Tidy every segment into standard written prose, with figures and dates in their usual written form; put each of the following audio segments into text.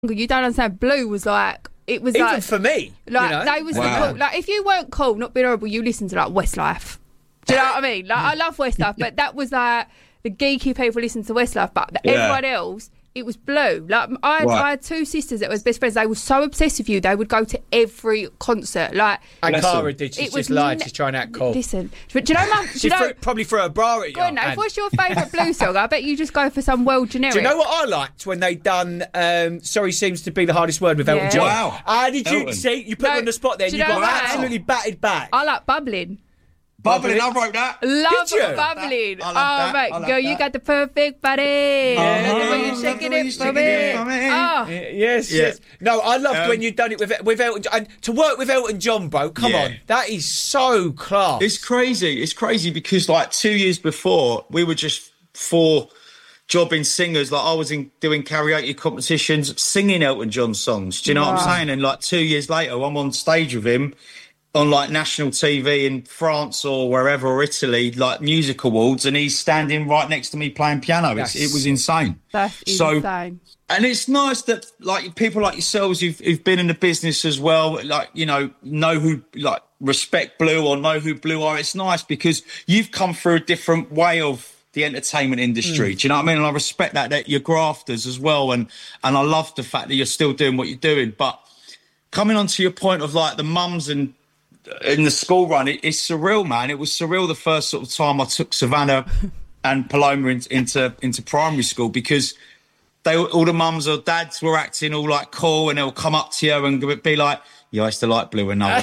you don't understand. Blue was like, it was Even like for me, like they was the cool. Like if you weren't cool, not being horrible, you listen to like Westlife. Do you know what I mean? Like I love Westlife, but that was like the geeky people listen to Westlife, but everyone else, it was Blue. Like I had two sisters that was best friends. They were so obsessed with you. They would go to every concert. Like and Cara did. She's just lied. She's trying to act cool. Listen, do you know, Mum? She probably threw a bra at you. Go on, now, what's your favourite Blue song? I bet you just go for some well generic. Do you know what I liked when they done? Sorry seems to be the hardest word with Elton John. Wow. How did you see? You put me on the spot there. And you got absolutely batted back. I like Bubbling. Bubbling, I wrote that. Love Bubbling. Oh, mate, girl, you got the perfect body. You're shaking it for me. Oh. Yes. No, I loved when you'd done it with Elton John. And to work with Elton John, bro, come on. That is so class. It's crazy because like 2 years before, we were just 4 jobbing singers. Like I was doing karaoke competitions, singing Elton John songs. Do you know what I'm saying? And like 2 years later, I'm on stage with him on like national TV in France or wherever, or Italy, like music awards, and he's standing right next to me playing piano. It was insane. That's insane. And it's nice that like people like yourselves who've been in the business as well, like, you know who, like, respect Blue or know who Blue are. It's nice because you've come through a different way of the entertainment industry. Do you know what I mean? And I respect that you're grafters as well. And I love the fact that you're still doing what you're doing. But coming on to your point of like the mums and in the school run, it's surreal, man. It was surreal the first sort of time I took Savannah and Paloma into primary school, because all the mums or dads were acting all like cool, and they'll come up to you and be like, "Yeah, I used to like Blue, and no,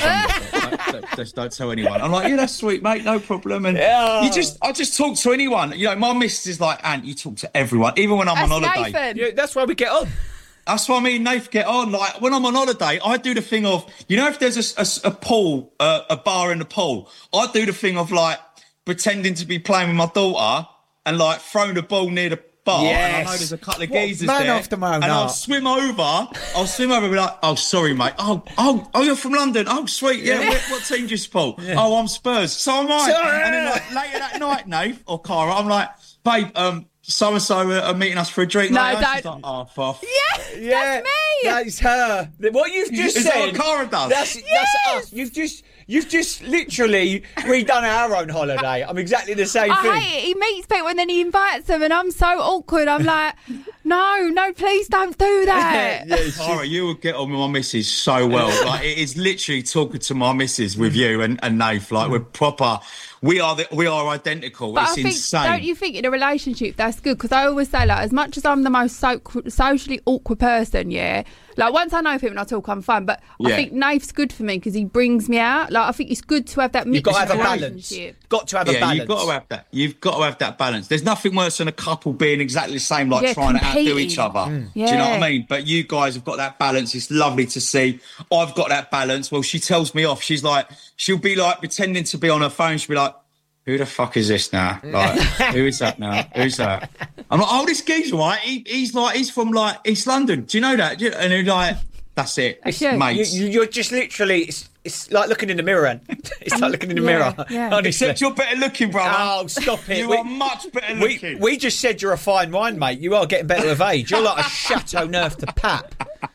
just don't tell anyone." I'm like, "Yeah, that's sweet, mate, no problem." And I just talk to anyone. You know, my missus is like, "Ant, you talk to everyone, even when I'm on holiday." Nathan. Yeah, that's why we get on. That's why me and Nath get on. Like, when I'm on holiday, I do the thing of, you know, if there's a pool, a bar in the pool, I do the thing of, like, pretending to be playing with my daughter and, like, throwing the ball near the bar. Yes. And I know there's a couple of geezers man there. after my own and heart. I'll swim over and be like, "Oh, sorry, mate. Oh, you're from London. Oh, sweet. Yeah, what team do you support? Yeah. Oh, I'm Spurs. So am I." Sorry. And then, like, later that night, Nath or Cara, I'm like, "Babe, so-and-so are meeting us for a drink." No, like, don't. She's like, "Oh, fuck." Yeah, that's me. That's her. What you've just Is said. that what Cara does? That's us. You've just literally redone our own holiday. I'm exactly the same thing. I hate it. He meets people and then he invites them, and I'm so awkward. I'm like, no, please don't do that. Cara, you would get on with my missus so well. Like, it is literally talking to my missus with you and Nath. Like, we're proper. We are identical. But It's insane. don't you think in a relationship that's good? Because I always say, like, as much as I'm the most socially awkward person, like, once I know him and I talk, I'm fine. But I think Nath's good for me because he brings me out. Like, I think it's good to have that mixed You've got to have a balance. Got to have a balance. You've got to have that. You've got to have that balance. There's nothing worse than a couple being exactly the same, like trying to outdo each other. Do you know what I mean? But you guys have got that balance. It's lovely to see. I've got that balance. Well, she tells me off. She'll be like pretending to be on her phone. She'll be like, "Who the fuck is this now? Like, who is that now? Who's that?" I'm like, "Oh, this geezer, right? He's from like East London. Do you know that?" And he's like, "That's it, mates." You're just literally. It's like looking in the mirror, Ant. It's like looking in the mirror. Yeah. Honestly. Except you're better looking, brother. Oh, stop it. You are much better looking. We just said you're a fine wine, mate. You are getting better of age. You're like a Chateau Neuf to Pap.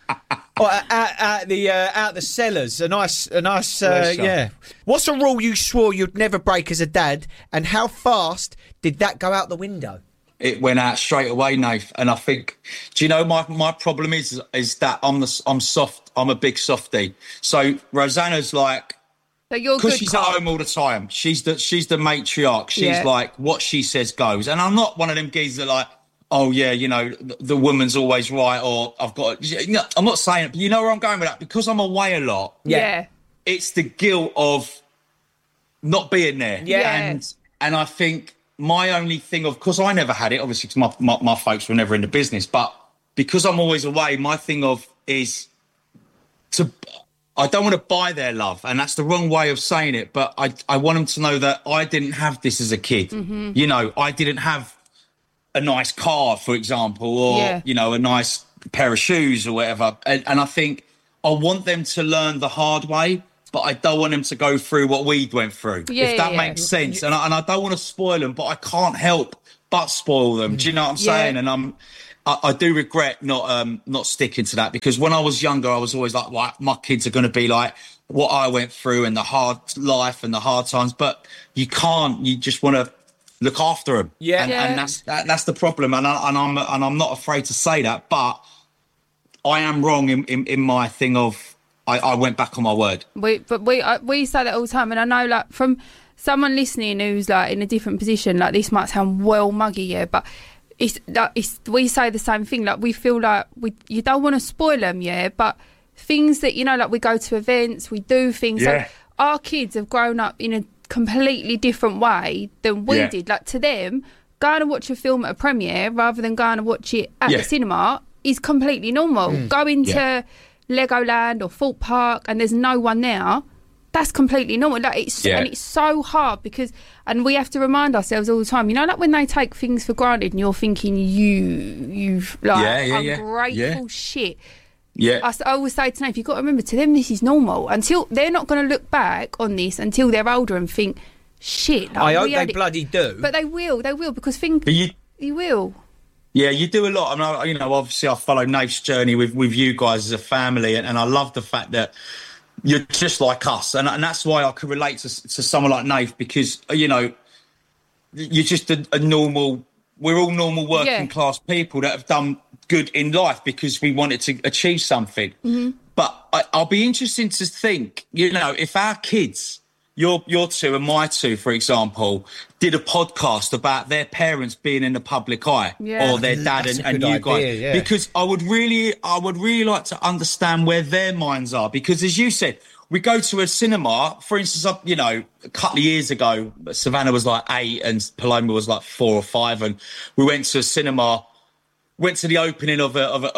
Out the cellars, a nice, yeah. What's a rule you swore you'd never break as a dad, and how fast did that go out the window? It went out straight away, Nath. And I think, do you know, my problem is that I'm soft. I'm a big softie. So Rosanna's like, so you're because good, she's Carl. at home all the time. She's the matriarch. She's like, what she says goes. And I'm not one of them geezers that like, "Oh yeah, you know, the woman's always right," or "I've got." You know, I'm not saying it, but you know where I'm going with that, because I'm away a lot. Yeah. It's the guilt of not being there. Yeah. And I think my only thing, of course, I never had it, obviously, because my folks were never in the business, but because I'm always away, my thing is I don't want to buy their love, and that's the wrong way of saying it, but I want them to know that I didn't have this as a kid. Mm-hmm. You know, I didn't have a nice car, for example, or, you know, a nice pair of shoes or whatever. And I think I want them to learn the hard way, but I don't want them to go through what we went through, if that makes sense. And I don't want to spoil them, but I can't help but spoil them. Do you know what I'm saying? And I do regret not sticking to that, because when I was younger, I was always like, well, my kids are going to be like what I went through and the hard life and the hard times. But you can't. You just want to look after them. Yeah, and that's the problem. And I'm not afraid to say that. But I am wrong in my thing of I went back on my word. We say that all the time, and I know, like, from someone listening who's like in a different position, like, this might sound well muggy, yeah, but it's we say the same thing. Like, we feel like you don't want to spoil them, yeah, but things that, you know, like, we go to events, we do things. Yeah. So our kids have grown up in a completely different way than we did. Like, to them, going to watch a film at a premiere rather than going to watch it at the cinema is completely normal. Going to Legoland or Thorpe Park and there's no one there, that's completely normal. Like, and it's so hard because, and we have to remind ourselves all the time, you know, like when they take things for granted and you're thinking you've like ungrateful shit. Yeah. I always say to Nate, you've got to remember, to them this is normal. Until they're not going to look back on this until they're older and think, shit. Like, I hope they bloody do. But they will because you will. Yeah, you do a lot. I mean, you know, obviously I follow Nate's journey with you guys as a family, and I love the fact that you're just like us, and that's why I could relate to someone like Nate, because, you know, you're just a normal. We're all normal working class people that have done good in life because we wanted to achieve something. Mm-hmm. But I'll be interested to think, you know, if our kids, your two and my two, for example, did a podcast about their parents being in the public eye, or their dad and you guys, because I would really like to understand where their minds are. Because, as you said, we go to a cinema, for instance, you know, a couple of years ago, Savannah was like 8 and Paloma was like 4 or 5, and we went to a cinema. Went to the opening of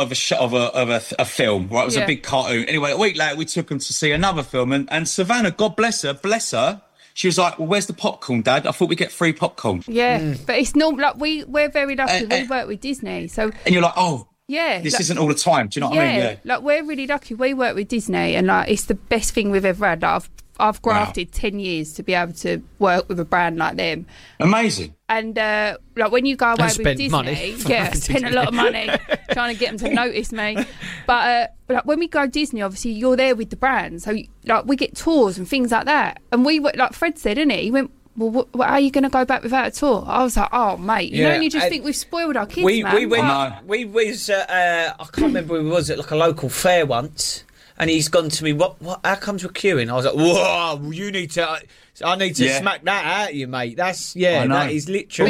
a film, right? It was a big cartoon. Anyway, a week later, we took them to see another film, and Savannah, God bless her, she was like, well, where's the popcorn, Dad? I thought we'd get free popcorn. Yeah, but it's not like we're very lucky. We work with Disney, so. And you're like, oh, yeah, this isn't all the time. Do you know what I mean? Yeah, like, we're really lucky. We work with Disney, and like, it's the best thing we've ever had. Like, I've grafted 10 years to be able to work with a brand like them. Amazing. And like, when you go away with Disney, I spent a lot of money trying to get them to notice me. But like, when we go Disney, obviously you're there with the brand, so like, we get tours and things like that. And we were, like Fred said, didn't he? He went, well, how are you going to go back without a tour? I was like, oh, mate, you know, and you just think we've spoiled our kids, man. We was I can't remember where we was, at like a local fair once. And he's gone to me, what, how comes we're queuing? I was like, whoa, I need to smack that out of you, mate. That's, that is literally.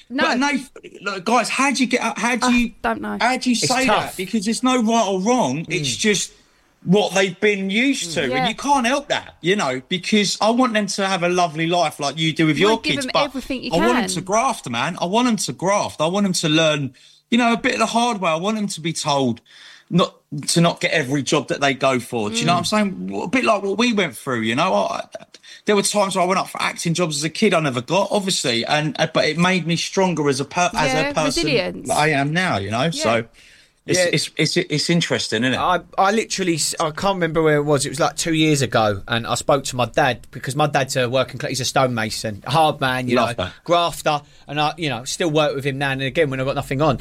But guys, how do you get out? How do you, don't know. How do you say that? Because there's no right or wrong. It's just what they've been used to. And you can't help that, you know, because I want them to have a lovely life like you do with your kids. Give them everything you can. I want them to graft, man. I want them to graft. I want them to learn, you know, a bit of the hard way. I want them to be told not get every job that they go for. Do you know what I'm saying? A bit like what we went through, you know. There were times where I went up for acting jobs as a kid I never got, obviously, but it made me stronger as a person resilience. I am now, you know. Yeah. So it's interesting, isn't it? I literally, I can't remember where it was. It was like 2 years ago, and I spoke to my dad, because my dad's a working class. He's a stonemason, a hard man, you know, grafter, and I, you know, still work with him now and again when I've got nothing on.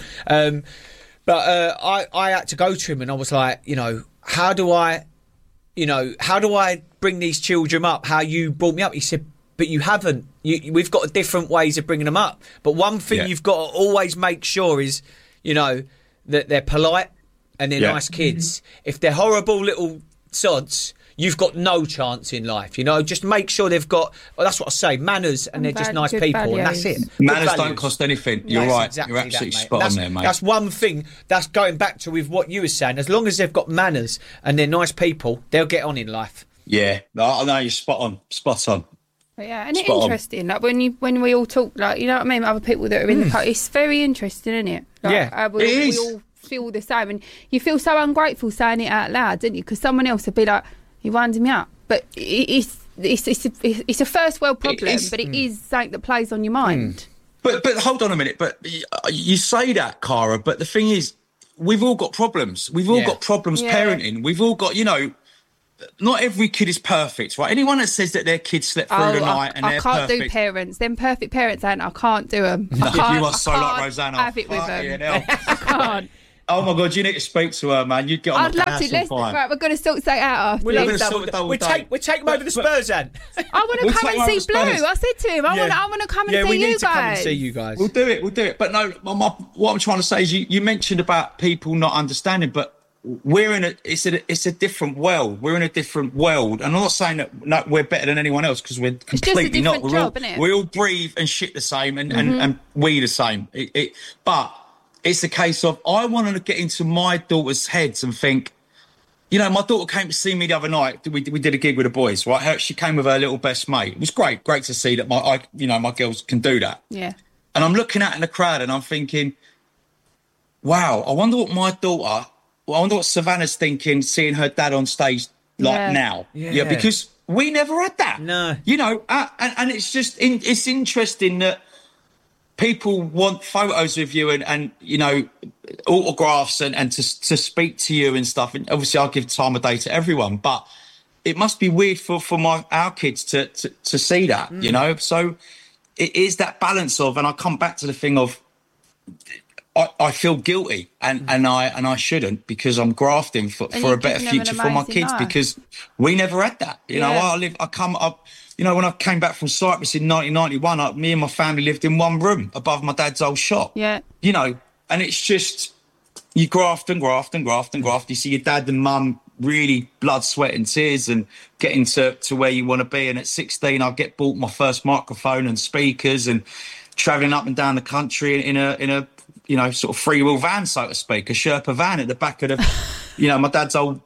But I had to go to him, and I was like, you know, how do I bring these children up how you brought me up? He said, but you haven't. We've got different ways of bringing them up. But one thing you've got to always make sure is, you know, that they're polite and they're nice kids. If they're horrible little sods, you've got no chance in life, you know. Just make sure they've got, that's what I say, manners, and they're just nice people, and that's it. Manners don't cost anything. You're right. Exactly. You're absolutely spot on there, mate. That's one thing. That's going back to with what you were saying. As long as they've got manners and they're nice people, they'll get on in life. Yeah, I know, you're spot on. But yeah, and it's interesting. Like, when we all talk, like, you know what I mean, other people that are in the car, it's very interesting, isn't it? Like, it is. We all feel the same, and you feel so ungrateful saying it out loud, don't you? Because someone else would be like, "You're winding me up," but it's a first world problem, but it is something that plays on your mind. But hold on a minute. But you say that, Cara. But the thing is, we've all got problems. We've all got problems parenting. We've all got, you know, not every kid is perfect, right? Anyone that says that their kid slept through the night and they're can't perfect. do parents. Them perfect parents, and I can't do them. No, you are so like Rosanna. Have it with them. I can't. Oh my God, you need to speak to her, man. You'd get on I'd the love to. Right, we're going to sort that out after. We'll take them over the Spurs, then. I want to come and see Blue. I said to him, I want to come and see you guys. Yeah, we need to come and see you guys. We'll do it. But no, what I'm trying to say is you mentioned about people not understanding, but we're in it's a different world. We're in a different world. And I'm not saying that we're better than anyone else, because we're completely not. We all breathe and shit the same and we the same. But it's a case of I want to get into my daughter's heads and think, you know, my daughter came to see me the other night. We did a gig with the boys, right? She came with her little best mate. It was great to see that my girls can do that. Yeah. And I'm looking out in the crowd and I'm thinking, wow, I wonder what Savannah's thinking, seeing her dad on stage now. Yeah, because we never had that. No. You know, and it's just, it's interesting that people want photos of you and you know, autographs and to speak to you and stuff. And obviously I give time of day to everyone, but it must be weird for our kids to see that, you know? So it is that balance of, and I come back to the thing of, I feel guilty and I shouldn't, because I'm grafting for a better future for my kids life. Because we never had that. You know, I come up, you know, when I came back from Cyprus in 1991, me and my family lived in one room above my dad's old shop. Yeah. You know, and it's just, you graft and graft and graft and graft. You see your dad and mum really blood, sweat and tears and getting to where you want to be. And at 16, I get bought my first microphone and speakers and travelling up and down the country in a you know, sort of free-wheel van, so to speak, a Sherpa van at the back of the, you know, my dad's old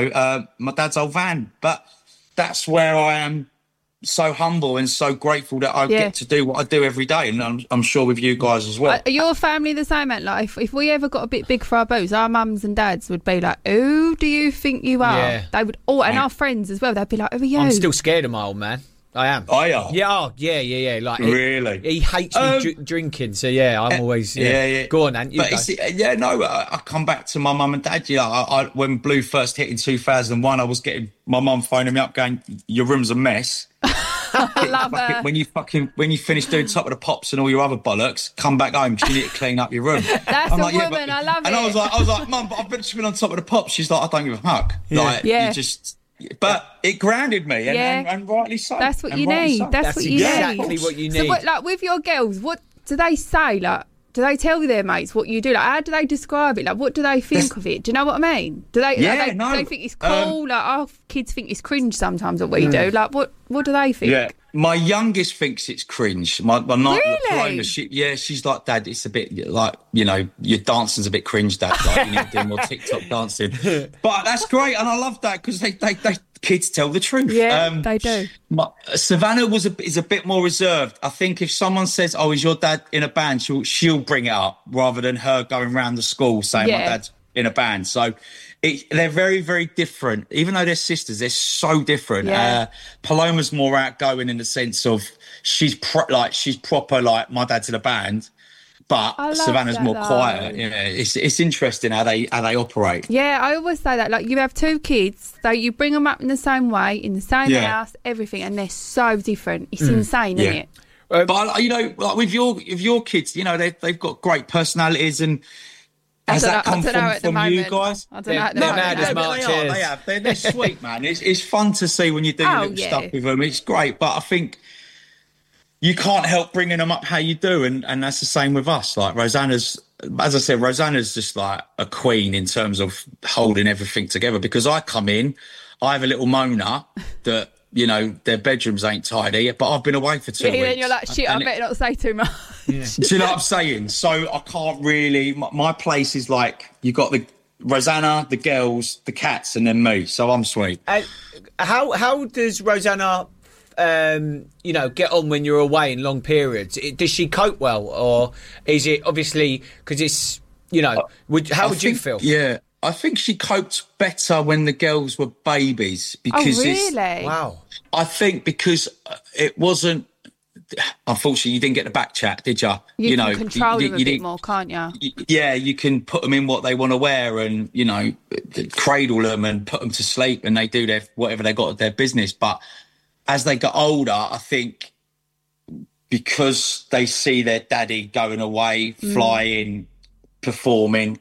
van. But that's where I am so humble and so grateful that I get to do what I do every day. And I'm sure with you guys as well. Are your family the same, Ant? Like, if we ever got a bit big for our boots, our mums and dads would be like, who do you think you are? Yeah. They would, and our friends as well, they'd be like, who are you? I'm still scared of my old man. I am. I are. Yeah. Yeah. Like, really, he hates me drinking. So I'm always. Yeah. Go on, Ant. I come back to my mum and dad. Yeah, I when Blue first hit in 2001, I was getting my mum phoning me up, going, "Your room's a mess." I love her. When you finish doing Top of the Pops and all your other bollocks, come back home because you need to clean up your room. That's a woman. I love it. And I was like, Mum, but I've been on Top of the Pops. She's like, I don't give a fuck. You just. But it grounded me, and rightly so. That's what you need. That's what you need. Exactly what you need. So, like with your girls, what do they say? Like, do they tell their mates what you do? Like, how do they describe it? Like, what do they think of it? Do you know what I mean? Do they? Do they think it's cool? Like, our kids think it's cringe sometimes. What we do. Like, what do they think? Yeah. My youngest thinks it's cringe. My Really? She's like, Dad, it's a bit like, you know, your dancing's a bit cringe, Dad. Like, you need to do more TikTok dancing. But that's great, and I love that because they kids tell the truth. Yeah, they do. Savannah is a bit more reserved. I think if someone says, "Oh, is your dad in a band?" she'll bring it up rather than her going around the school saying, "My dad's in a band." So. They're very, very different. Even though they're sisters, they're so different. Yeah. Paloma's more outgoing in the sense of she's proper like my dad's in a band, but Savannah's more quiet. Yeah, it's interesting how they operate. Yeah, I always say that. Like, you have two kids, so you bring them up in the same way, in the same house, everything, and they're so different. It's insane, isn't it? But you know, like with your kids, you know, they've got great personalities and. Has that come from you guys? I don't know at the moment. They're sweet, man. It's fun to see when you do little stuff with them. It's great, but I think you can't help bringing them up how you do, and that's the same with us. Like Rosanna's just like a queen in terms of holding everything together. Because I come in, I have a little Mona that. You know, their bedrooms ain't tidy, but I've been away for 2 weeks. Yeah, then you're like, shit, I better not say too much. Yeah. Do you know what I'm saying? So I can't really... My place is like, you got the Rosanna, the girls, the cats, and then me. So I'm sweet. How does Rosanna, get on when you're away in long periods? Does she cope well? Or is it obviously... Because it's, how would you feel? Yeah. I think she coped better when the girls were babies because really? Wow. I think because it wasn't unfortunately, you didn't get the back chat, did you? You can control them a bit more, can't you? Yeah, you can put them in what they want to wear and, cradle them and put them to sleep and they do whatever they got at their business. But as they get older, I think because they see their daddy going away, flying, performing,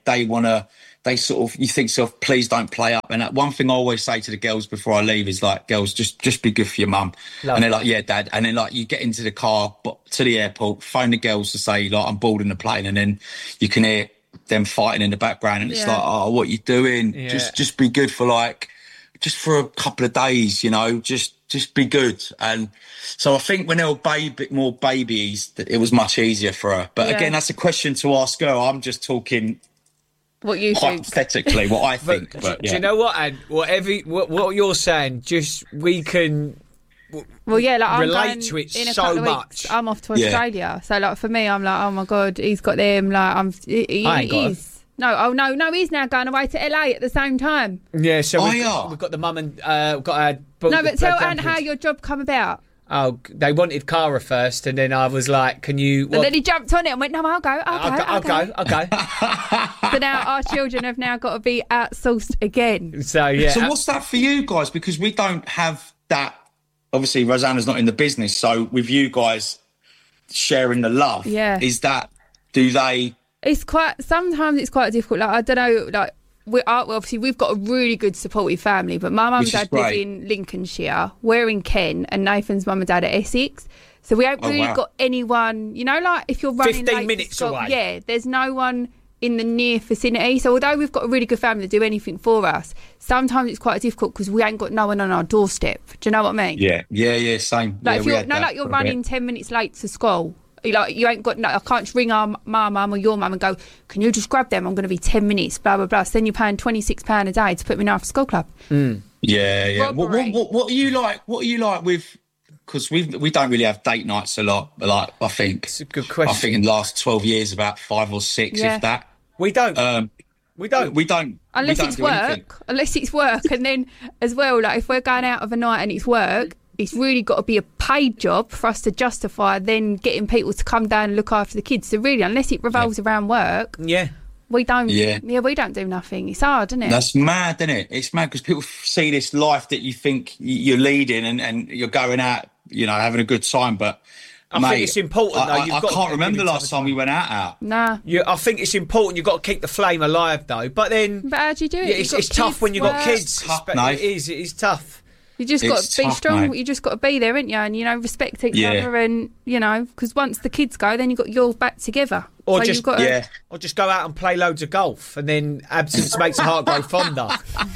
you think to yourself, please don't play up. And one thing I always say to the girls before I leave is like, girls, just be good for your mum. And they're like, yeah, dad. And then like you get into the car to the airport, phone the girls to say like, I'm boarding the plane. And then you can hear them fighting in the background. And it's like, oh, what are you doing? Yeah. Just be good for just for a couple of days, just be good. And so I think when they were more babies, it was much easier for her. But again, that's a question to ask her. I'm just talking what you hypothetically, what I think. But do you know what? And what you're saying, we can. Well, yeah, like relate to it in a so couple of much. Weeks, I'm off to Australia, so like for me, I'm like, oh my god, he's got them. Like he is. No, he's now going away to LA at the same time. Yeah, so we've got the mum and we've got our. No, but tell Ant how your job come about. Oh, they wanted Cara first, and then I was like, "Can you?" And then he jumped on it and went, "No, I'll go. I'll go." So now our children have now got to be outsourced again. So yeah. So what's that for you guys? Because we don't have that. Obviously, Rosanna's not in the business, so with you guys sharing the love, is that? Do they? Sometimes it's quite difficult. Like I don't know, like. Obviously, we've got a really good supportive family, but my mum and dad live in Lincolnshire. We're in Kent, and Nathan's mum and dad are Essex. So we haven't really got anyone, like if you're running 15 minutes away. Yeah, there's no one in the near vicinity. So although we've got a really good family to do anything for us, sometimes it's quite difficult because we ain't got no one on our doorstep. Do you know what I mean? Yeah, same. Like if you're running 10 minutes late to school. Like you ain't got I can't just ring my mum or your mum and go, can you just grab them? I'm going to be 10 minutes, blah blah blah. So then you're paying £26 a day to put me in after school club. Yeah. What are you like? What are you like with? Because we don't really have date nights a lot. But like I think it's a good question. I think in the last 12 years, about 5 or 6, if that. We don't. We don't. Unless it's work. Unless it's work, and then as well, like if we're going out of a night and it's work. It's really got to be a paid job for us to justify then getting people to come down and look after the kids. So really, unless it revolves around work, we don't. Yeah, we don't do nothing. It's hard, isn't it? That's mad, isn't it? It's mad because people see this life that you think you're leading and you're going out, having a good time. But I think it's important, though. I can't remember the last time we went out. Nah. I think it's important. You've got to keep the flame alive, though. But how do you do it? It's tough when you've got kids. It is tough. You just got to be strong. Mate. You just got to be there, ain't you? And respect each other, and because once the kids go, then you got your back together. Or just go out and play loads of golf, and then absence makes the heart grow fonder.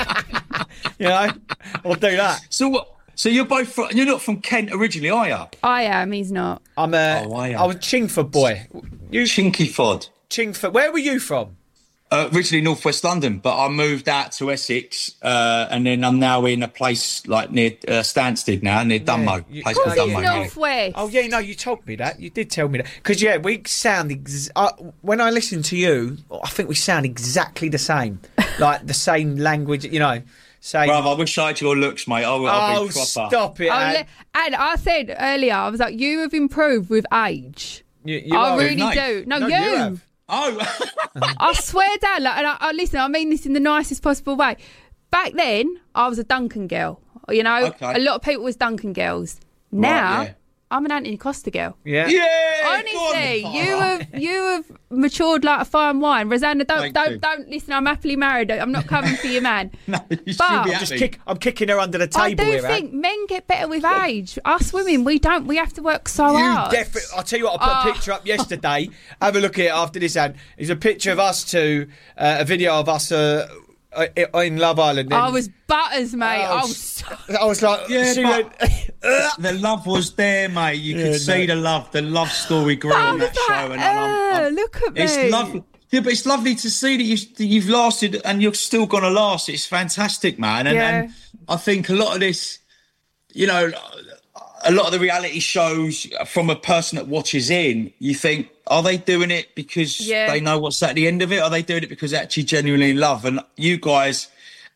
Or do that. So what? So you're both you're not from Kent originally, are you? I am. He's not. I was Chingford boy. You Chinkyford. Chingford. Where were you from? Originally North West London, but I moved out to Essex, and then I'm now in a place like near Stansted now, near Dunmow. North West. Oh yeah, no, you told me that. You did tell me that because we sound. When I listen to you, I think we sound exactly the same, like the same language. Same. Bruv, I wish I had your looks, mate. I'll be proper. Stop it. And I said earlier, I was like, you have improved with age. I really do. No, you have. Oh, I swear down. Like, and I listen. I mean this in the nicest possible way. Back then, I was a Duncan girl. A lot of people was Duncan girls. Now, I'm an Anthony Costa girl. Yeah. Honestly, you have matured like a fine wine. Rosanna, don't listen. I'm happily married. I'm not coming for you, man. No, you should be I'm kicking her under the table. I do think men get better with age. Us women, we don't. We have to work so hard. I'll tell you what. I put a picture up yesterday. Have a look at it after this. And it's a picture of us two, a video of us. In Love Island. I was butters, mate. I was like, the love was there, mate. You could see the love story grew on that show. And look at me. It's lovely. Yeah, but it's lovely to see that you've lasted and you're still going to last. It's fantastic, man. And I think a lot of this, a lot of the reality shows from a person that watches in, you think, are they doing it because they know what's at the end of it? Are they doing it because they actually genuinely love? And you guys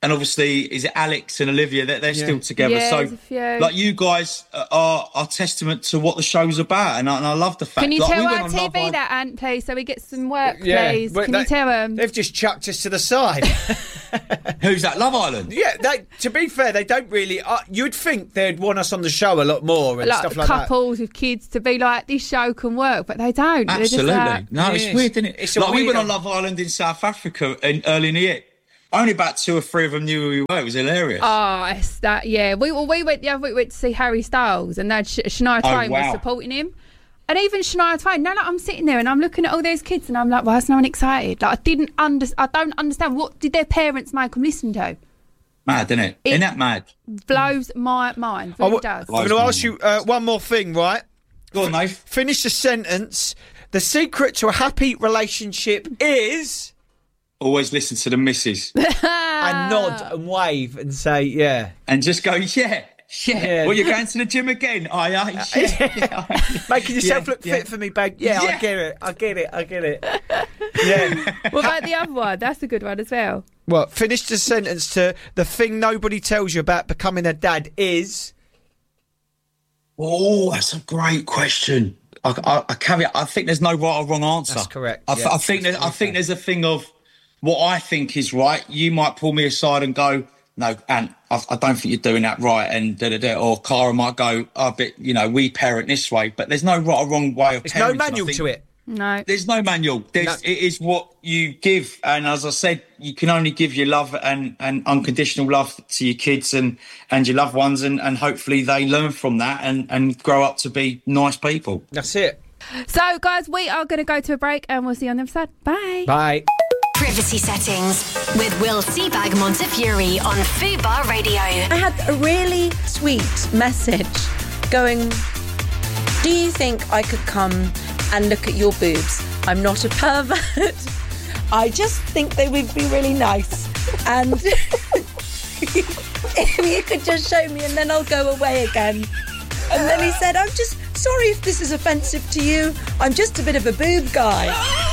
and obviously, is it Alex and Olivia? They're still together. Yeah, so, there's a few. like, you guys are testament to what the show's about, and I love the fact. Can you like, tell we our went on TV that, Ant, please, so we get some work, Yeah, please? but Can you tell them? They've just chucked us to the side. Who's that? Love Island. Yeah, to be fair, they don't really. You'd think they'd want us on the show a lot more and stuff like that. Couples with kids to be like, this show can work, but they don't. Absolutely. They're just like, No, it's weird, isn't it? It's like, we went weird- on Love Island in South Africa early in the year. Only about 2 or 3 of them knew who we were. It was hilarious. oh, it's that, yeah. We went the other week, we went to see Harry Styles, and that Shania Twain was supporting him. And even Shania Twain, now like, I'm sitting there and I'm looking at all those kids and I'm like, why is no one excited? Like, I don't understand. What did their parents make them listen to? Mad, isn't it? Isn't that mad? Blows my mind. Really does. I'm going to ask you one more thing, right? Go on, Nate. Finish the sentence. The secret to a happy relationship is... Always listen to the missus. And nod and wave and say, yeah. And just go, yeah. Well, you're going to the gym again? Yeah. Making yourself look fit for me, babe. Yeah, I get it. Yeah. What about the other one? That's a good one as well. Well, finish the sentence to the thing nobody tells you about becoming a dad is... Oh, that's a great question. I caveat, I think there's no right or wrong answer. That's correct. I think there's a thing of what I think is right. You might pull me aside and go, no, Ant, I don't think you're doing that right, and da-da-da. Or Cara might go, we parent this way. But there's no right or wrong way of parenting. There's no manual to it. No. There's no manual. It is what you give. And as I said, you can only give your love and unconditional love to your kids and your loved ones. And hopefully they learn from that and grow up to be nice people. That's it. So, guys, we are going to go to a break and we'll see you on the other side. Bye. Bye. Privacy Settings with Will Seabag Montefiore on Fubar Radio. I had a really sweet message going, do you think I could come and look at your boobs? I'm not a pervert. I just think they would be really nice. And if you could just show me and then I'll go away again. And then he said, I'm just sorry if this is offensive to you. I'm just a bit of a boob guy.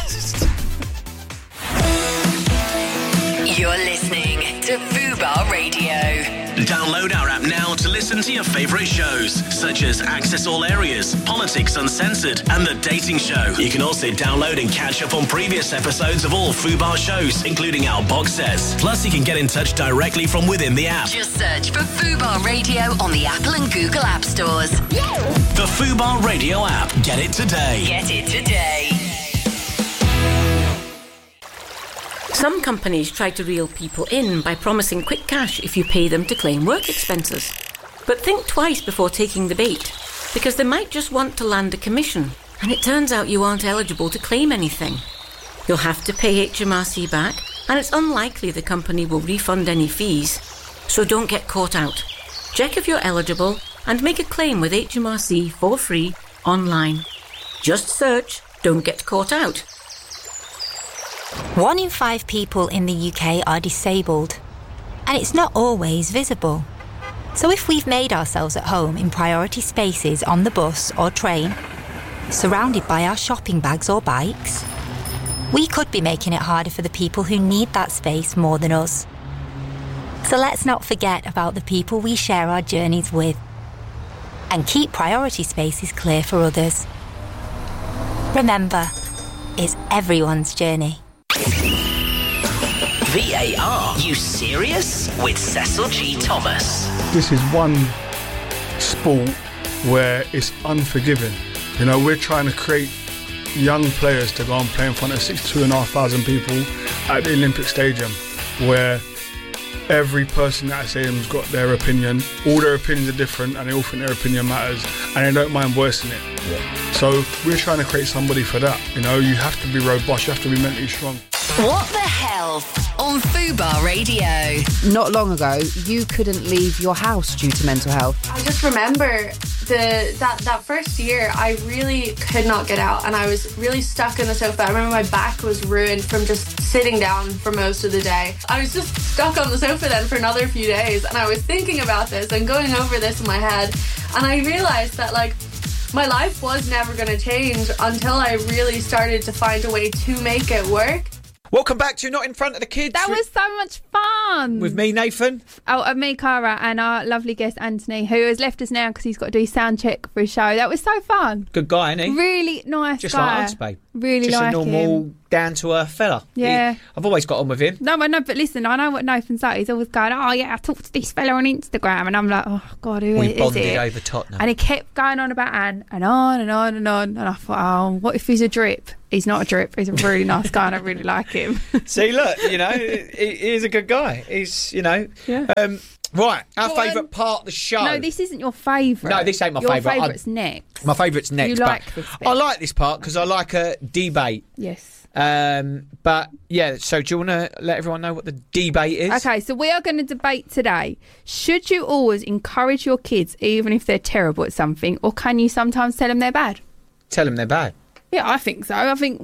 You're listening to Fubar Radio. Download our app now to listen to your favourite shows, such as Access All Areas, Politics Uncensored, and The Dating Show. You can also download and catch up on previous episodes of all Fubar shows, including our box sets. Plus, you can get in touch directly from within the app. Just search for Fubar Radio on the Apple and Google App Stores. The Fubar Radio app. Get it today. Get it today. Some companies try to reel people in by promising quick cash if you pay them to claim work expenses. But think twice before taking the bait, because they might just want to land a commission, and it turns out you aren't eligible to claim anything. You'll have to pay HMRC back, and it's unlikely the company will refund any fees. So don't get caught out. Check if you're eligible and make a claim with HMRC for free online. Just search "Don't Get Caught Out." 1 in 5 people in the UK are disabled, and it's not always visible. So if we've made ourselves at home in priority spaces on the bus or train, surrounded by our shopping bags or bikes, we could be making it harder for the people who need that space more than us. So let's not forget about the people we share our journeys with, and keep priority spaces clear for others. Remember, it's everyone's journey. VAR, you serious? With Cecil G. Thomas. This is one sport where it's unforgiving. You know, we're trying to create young players to go and play in front of 62,500 people at the Olympic Stadium, where every person at that stadium's got their opinion. All their opinions are different, and they all think their opinion matters, and they don't mind voicing it. Yeah. So we're trying to create somebody for that. You know, you have to be robust, you have to be mentally strong. What the Health on Fubar Radio. Not long ago, you couldn't leave your house due to mental health. I just remember that first year, I really could not get out, and I was really stuck in the sofa. I remember my back was ruined from just sitting down for most of the day. I was just stuck on the sofa then for another few days, and I was thinking about this and going over this in my head, and I realised that, like, my life was never going to change until I really started to find a way to make it work. Welcome back to Not in Front of the Kids. That was so much fun. With me, Nathan. And me, Cara, and our lovely guest, Anthony, who has left us now because he's got to do sound check for his show. That was so fun. Good guy, isn't he? Really nice Just guy. like us, babe. Really Just like a normal, him. down-to-earth fella. Yeah. I've always got on with him. No, but listen, I know what Nathan's like. He's always going, oh, yeah, I talked to this fella on Instagram. And I'm like, oh, God, who is it? We bonded over Tottenham. And he kept going on about Anne and on and on and on. And I thought, oh, what if he's a drip? He's not a drip. He's a really nice guy and I really like him. See, look, he's a good guy. He's, Yeah. Right, our favourite part of the show. No, this isn't your favourite. No, this ain't my favourite. Your favourite's next. My favourite's next. You like this bit. I like this part because I like a debate. Yes. But, yeah, so do you want to let everyone know what the debate is? Okay, so we are going to debate today. Should you always encourage your kids even if they're terrible at something, or can you sometimes tell them they're bad? Tell them they're bad. Yeah, I think so. I think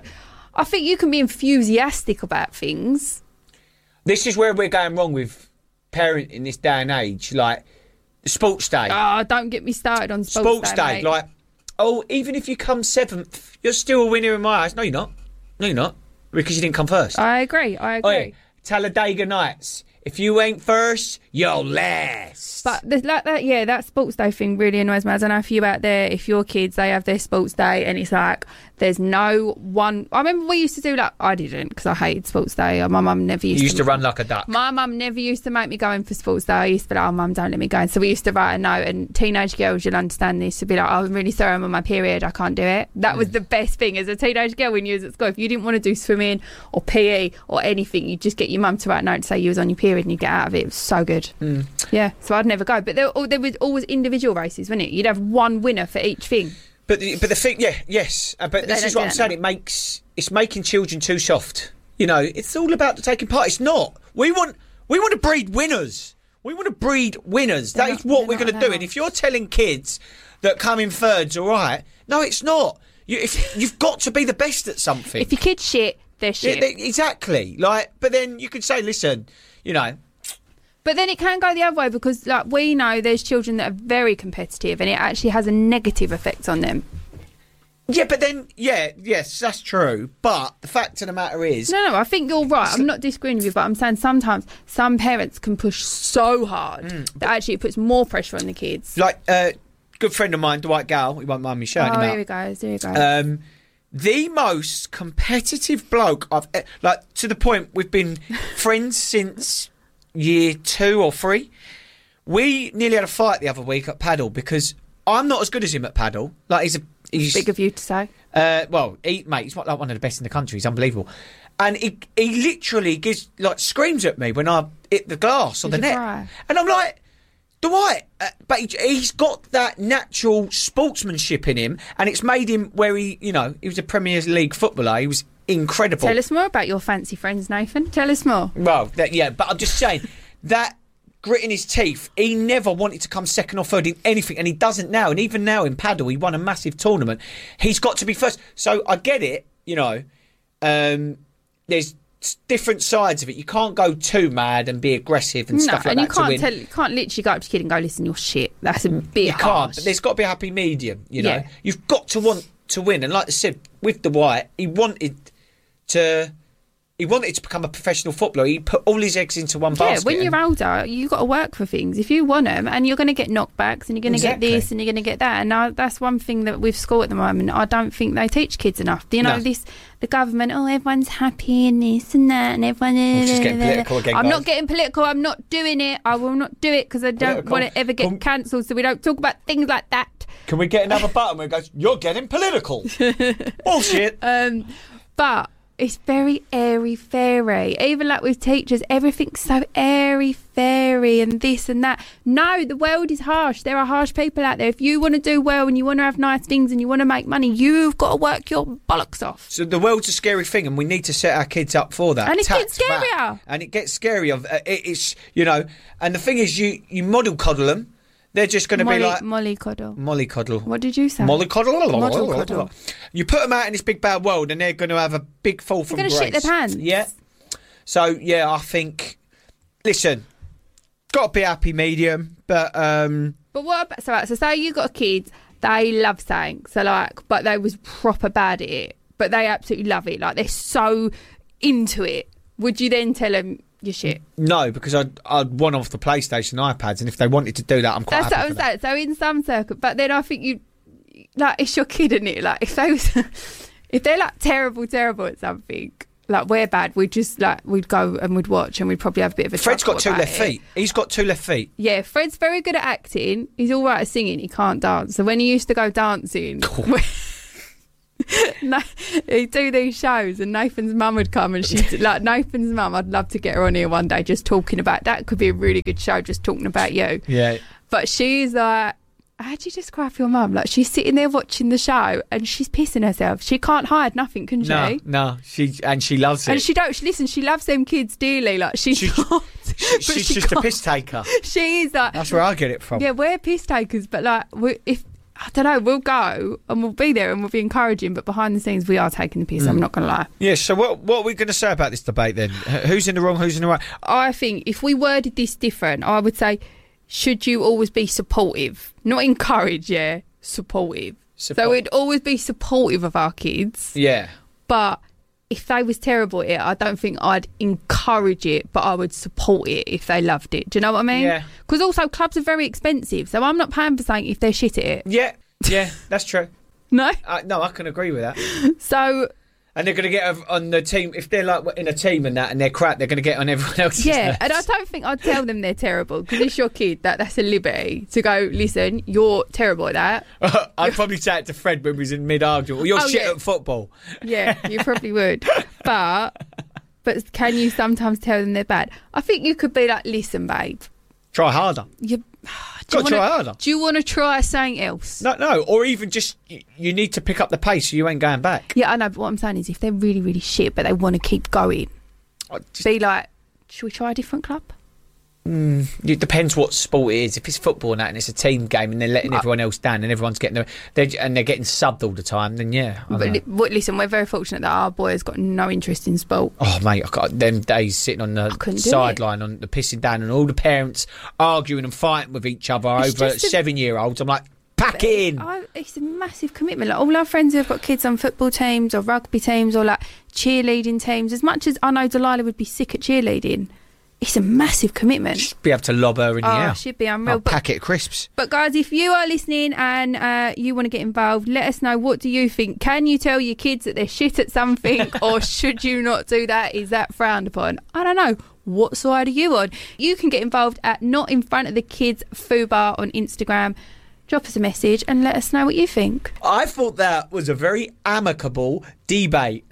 you can be enthusiastic about things. This is where we're going wrong with parenting in this day and age. Like, sports day. Oh, don't get me started on sports day. Mate. Like, even if you come 7th, you're still a winner in my eyes. No, you're not. No, you're not. Because you didn't come first. I agree. Oh, yeah. Talladega Nights. If you ain't first, you're last. But that sports day thing really annoys me. I don't know if you out there, if your kids, they have their sports day and it's like, there's no one. I remember we used to do I didn't because I hated sports day. My mum never used to run like a duck. My mum never used to make me go in for sports day. I used to be like, oh, mum, don't let me go. And so we used to write a note, and teenage girls, you'll understand this, to be like, oh, I'm really sorry, I'm on my period, I can't do it. That was the best thing as a teenage girl when you was at school. If you didn't want to do swimming or PE or anything, you'd just get your mum to write a note to say you was on your period and you get out of it. It was so good. Yeah, so I'd never go. But there was always individual races, wasn't it? You'd have one winner for each thing. But the thing, yes. But this is what I'm saying. It's making children too soft. It's all about the taking part. It's not. We want to breed winners. We want to breed winners. That is what we're going to do. And if you're telling kids that coming third's all right, no, it's not. You've got to be the best at something. If your kid's shit, they're shit. Exactly. But then you could say, listen, But then it can go the other way because, we know there's children that are very competitive and it actually has a negative effect on them. Yeah, but then, yes, that's true. But the fact of the matter is... No, I think you're right. I'm not disagreeing with you, but I'm saying sometimes some parents can push so hard that actually it puts more pressure on the kids. Good friend of mine, Dwight Gale, he won't mind me shouting him out. Here we go. The most competitive bloke I've... to the point we've been friends since... year 2 or 3. We nearly had a fight the other week at paddle because I'm not as good as him at paddle. He's big of you to say. He's one of the best in the country. He's unbelievable. And he literally screams at me when I hit the glass or the net. Cry? And I'm like, Dwight, but he's got that natural sportsmanship in him, and it's made him where he was a Premier League footballer. He was incredible. Tell us more about your fancy friends, Nathan. Tell us more. Well, but I'm just saying that grit in his teeth, he never wanted to come second or third in anything, and he doesn't now. And even now in paddle, he won a massive tournament. He's got to be first. So I get it, there's different sides of it. You can't go too mad and be aggressive and stuff like that. And you can't literally go up to your kid and go, listen, you're shit. That's a bit You can't, but there's got to be a happy medium, Yeah. You've got to want to win. And like I said, with Dwight, he wanted to become a professional footballer. He put all his eggs into one basket. Yeah, when you're older, you've got to work for things. If you want them, and you're going to get knockbacks, and you're going to get this, and you're going to get that. And that's one thing that with school at the moment, I don't think they teach kids enough. Do you know the government, everyone's happy and this and that, and everyone... I'm just getting political again, I'm not getting political. I'm not doing it. I will not do it because I don't want to ever get cancelled, so we don't talk about things like that. Can we get another button where it goes, you're getting political? Bullshit. But... it's very airy-fairy. Even with teachers, everything's so airy-fairy and this and that. No, the world is harsh. There are harsh people out there. If you want to do well and you want to have nice things and you want to make money, you've got to work your bollocks off. So the world's a scary thing, and we need to set our kids up for that. And it gets scarier. And it gets scarier. It's, and the thing is, you model coddle them. They're just going to be like... mollycoddle. Mollycoddle. What did you say? Mollycoddle. Mollycoddle. You put them out in this big bad world and they're going to have a big fall from grace. They're going to shit their pants. Yeah. So, I think... Listen, got to be a happy medium, but... But what about... So say you got a kid, they love something, but they was proper bad at it, but they absolutely love it. They're so... into it, would you then tell them you're shit? No, because I'd want off the PlayStation iPads, and if they wanted to do that, I'm quite happy That's what I'm saying. So in some circles, but then I think you, like, it's your kid, isn't it? Like, if they're like terrible at something, like we're bad, we'd go and we'd watch, and we'd probably have a bit of a. Fred's got 2 about left feet. He's got 2 left feet. Yeah, Fred's very good at acting. He's all right at singing. He can't dance. So when he used to go dancing. He'd do these shows, and Nathan's mum would come, and she'd like, Nathan's mum, I'd love to get her on here one day just talking about that. Could be a really good show, just talking about you. Yeah. But she's like, how'd you describe your mum? Like, she's sitting there watching the show and she's pissing herself. She can't hide nothing, can she? No, she loves it. And she loves them kids dearly. Like, she's not. She's just a piss taker. She is like. That's where I get it from. Yeah, we're piss takers, but like, I don't know, we'll go and we'll be there and we'll be encouraging, but behind the scenes we are taking the piss, I'm not going to lie. Yeah, so what are we going to say about this debate then? Who's in the wrong, who's in the right? I think if we worded this different, I would say, should you always be supportive? Not encourage, supportive. So we'd always be supportive of our kids. Yeah. But if they was terrible at it, I don't think I'd encourage it, but I would support it if they loved it. Do you know what I mean? Yeah. Because also clubs are very expensive, so I'm not paying for something if they're shit at it. Yeah, that's true. No? No, I can agree with that. So... And they're going to get on the team, if they're like in a team and that and they're crap, they're going to get on everyone else's nerves. And I don't think I'd tell them they're terrible, because it's your kid. That's a liberty to go, listen, you're terrible at that. I'd probably say it to Fred when we was in mid-argument. Well, you're shit at football. Yeah, you probably would. But can you sometimes tell them they're bad? I think you could be like, listen, babe. Try harder. Try harder. Do you want to try something else? No, or even just you need to pick up the pace so you ain't going back. Yeah, I know, but what I'm saying is if they're really, really shit but they want to keep going, be like, should we try a different club? It depends what sport it is. If it's football and that, and it's a team game, and they're letting everyone else down, and everyone's getting they're getting subbed all the time, then yeah. Listen, we're very fortunate that our boy has got no interest in sport. Oh mate, I got them days sitting on the sideline on the pissing down, and all the parents arguing and fighting with each other over 7-year-olds. I'm like, pack it in. It's a massive commitment. Like, all our friends who have got kids on football teams or rugby teams or like cheerleading teams, as much as I know Delilah would be sick at cheerleading, it's a massive commitment. Just be able to lob her in the air. She'd be unreal. Packet of crisps. But guys, if you are listening and you want to get involved, let us know. What do you think? Can you tell your kids that they're shit at something, or should you not do that? Is that frowned upon? I don't know. What side are you on? You can get involved at Not In Front of the Kids Fubar on Instagram. Drop us a message and let us know what you think. I thought that was a very amicable debate.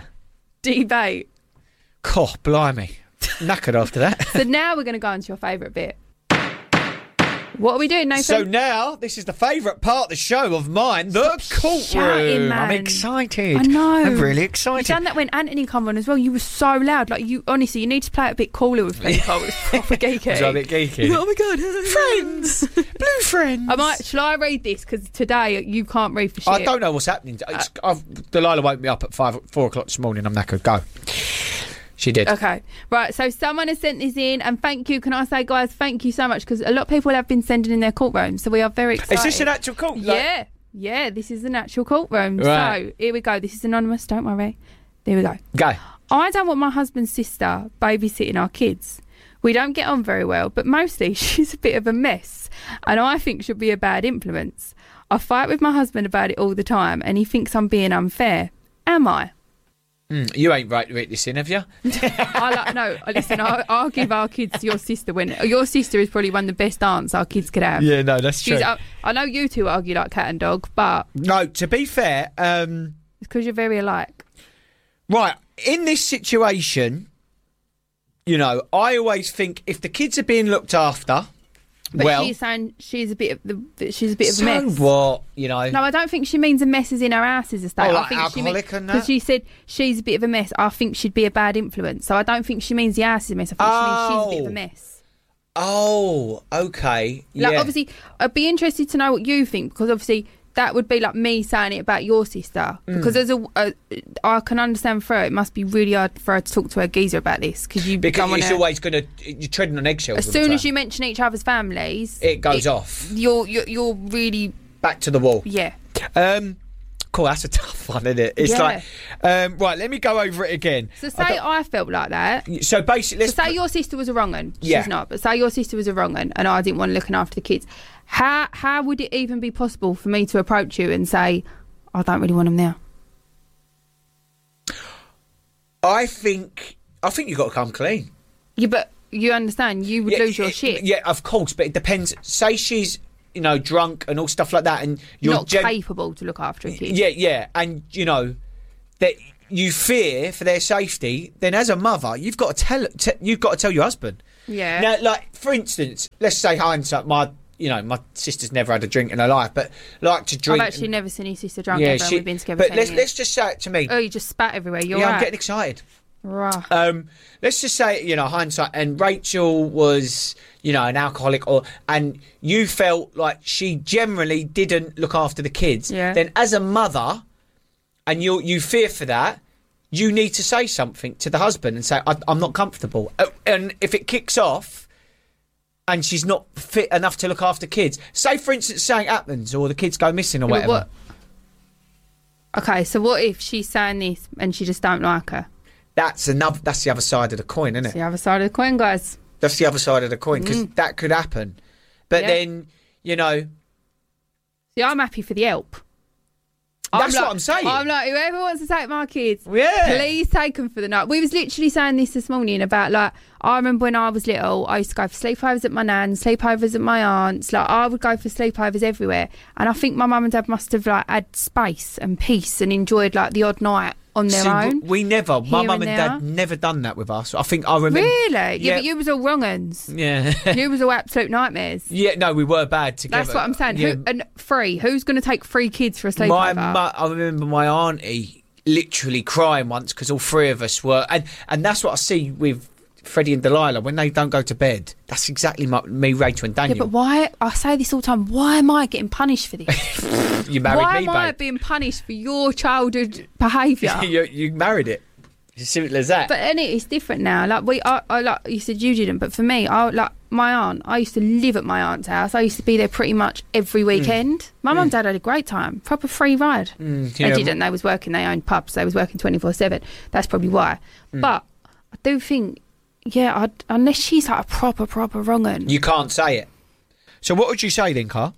God, blimey. Knackered after that. So now we're going to go on to your favourite bit. What are we doing, Nathan? So now, this is the favourite part of the show of mine, the courtroom. I'm excited. I know. I'm really excited. You done that when Anthony come on as well. You were so loud. Like, you honestly, you need to play it a bit cooler with people. It's proper geeky. It's a bit geeky. Oh my God. Friends. Blue friends. Shall I read this? Because today you can't read for shit. I don't know what's happening. Delilah woke me up at 4 o'clock this morning. I'm knackered. Go. She did. Okay. Right, so someone has sent this in, and thank you. Can I say, guys, thank you so much, because a lot of people have been sending in their courtroom, so we are very excited. Is this an actual court? Yeah, this is an actual courtroom. Right. So, here we go. This is anonymous, don't worry. There we go. Go. I don't want my husband's sister babysitting our kids. We don't get on very well, but mostly she's a bit of a mess, and I think she'll be a bad influence. I fight with my husband about it all the time, and he thinks I'm being unfair. Am I? You ain't right to write this in, have you? Listen, I'll give our kids to your sister when your sister is probably one of the best aunts our kids could have. Yeah, no, that's true. I know you two argue like cat and dog, but no, to be fair, it's because you're very alike. Right, in this situation, you know, I always think if the kids are being looked after. But she's saying she's a bit of a mess. So what, you know? No, I don't think she means a mess as in her house is a state. I think alcoholic and that? Because she said she's a bit of a mess. I think she'd be a bad influence. So I don't think she means the house is a mess. I think she means she's a bit of a mess. Oh, okay. Like, obviously, I'd be interested to know what you think, because obviously that would be like me saying it about your sister. Because I can understand for her, it must be really hard for her to talk to her geezer about this. Because it's always going to, you're treading on eggshells. As soon as you mention each other's families, it goes off. You're really back to the wall. Yeah. Cool, that's a tough one, isn't it? It's like, right, let me go over it again. So say I felt like that. So basically, say your sister was a wrong un. She's not, but say your sister was a wrong un and I didn't want looking after the kids. How would it even be possible for me to approach you and say, I don't really want them there? I think you've got to come clean. Yeah, but you understand, you would lose your shit. Yeah, of course, but it depends. Say she's, drunk and all stuff like that, and you're not capable to look after a kid. Yeah, and that you fear for their safety. Then, as a mother, you've got to tell your husband. Yeah. Now, like for instance, let's say hindsight, my sister's never had a drink in her life, but like to drink. I've actually never seen your sister drunk ever. We've been together. But let's just say it to me. Oh, you just spat everywhere. You're I'm getting excited. Right. Let's just say, hindsight, and Rachel was, an alcoholic, and you felt like she generally didn't look after the kids. Yeah. Then, as a mother, and you fear for that, you need to say something to the husband and say, "I'm not comfortable." And if it kicks off, and she's not fit enough to look after kids, say for instance, something happens, or the kids go missing, or whatever. Okay, so what if she's saying this and she just don't like her? That's the other side of the coin, isn't it? It's the other side of the coin, guys. That's the other side of the coin, because that could happen. But then, See, I'm happy for the help. That's what I'm saying. I'm like, whoever wants to take my kids, please take them for the night. We was literally saying this morning about, like, I remember when I was little, I used to go for sleepovers at my nan's, sleepovers at my aunt's. Like, I would go for sleepovers everywhere. And I think my mum and dad must have, like, had space and peace and enjoyed, like, the odd night on their own. We never. My mum and dad never done that with us. I think I remember. Really? Yeah, but you was all wrong uns. Yeah. You was all absolute nightmares. Yeah, no, we were bad together. That's what I'm saying. Yeah. Who's going to take 3 kids for a sleepover? I remember my auntie literally crying once because all 3 of us were, and that's what I see with Freddie and Delilah when they don't go to bed. That's exactly me, Rachel and Daniel. Yeah, but why? I say this all the time. Why am I getting punished for this? You married why me, am I babe. being punished for your childhood behaviour? you married it. It's simple as that. But it's different now. Like like you said, you didn't. But for me, like my aunt. I used to live at my aunt's house. I used to be there pretty much every weekend. My mum and dad had a great time. Proper free ride. They didn't. They was working. They owned pubs. They was working 24/7. That's probably why. But I do think. Yeah, unless she's like a proper wrong un. You can't say it. So what would you say then, Carl?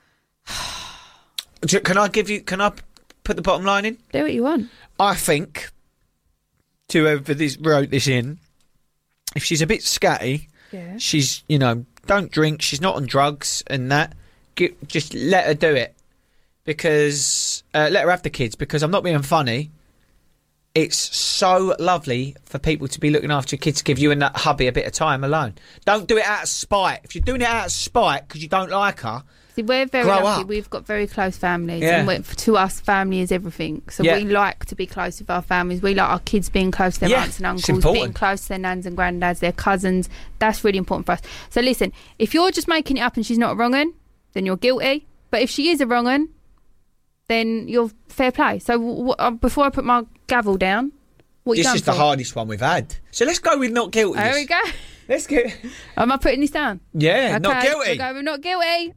Can I put the bottom line in? Do what you want. I think, to whoever wrote this in, if she's a bit scatty, she's, don't drink, she's not on drugs and that, just let her do it. Because, let her have the kids, because I'm not being funny. It's so lovely for people to be looking after your kids, to give you and that hubby a bit of time alone. Don't do it out of spite. If you're doing it out of spite because you don't like her, see, we're very grow lucky. up. We've got very close families. Yeah. And to us, family is everything. So we like to be close with our families. We like our kids being close to their aunts and uncles, being close to their nans and granddads, their cousins. That's really important for us. So listen, if you're just making it up and she's not a wrong un, then you're guilty. But if she is a wrong un, then you're fair play. So before I put my gavel down, what you done? This is the hardest one we've had. So let's go with not guilty. There we go. Let's go. Am I putting this down? Yeah, okay, not guilty. We'll go with not guilty.